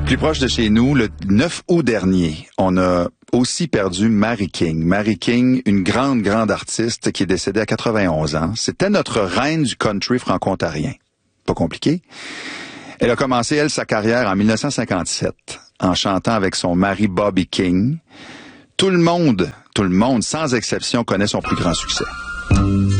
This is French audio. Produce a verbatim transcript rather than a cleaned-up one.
Plus proche de chez nous, le neuf août dernier, on a aussi perdu Mary King. Mary King, une grande, grande artiste qui est décédée à quatre-vingt-onze ans. C'était notre reine du country franco-ontarien. Pas compliqué. Elle a commencé, elle, sa carrière en mille neuf cent cinquante-sept, en chantant avec son mari Bobby King. Tout le monde, tout le monde, sans exception, connaît son plus grand succès.